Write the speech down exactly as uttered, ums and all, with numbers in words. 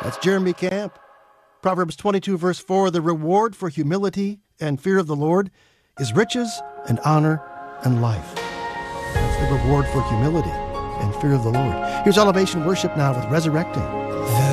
That's Jeremy Camp. Proverbs twenty-two, verse four, the reward for humility and fear of the Lord is riches and honor and life. That's the reward for humility and fear of the Lord. Here's Elevation Worship now with Resurrecting.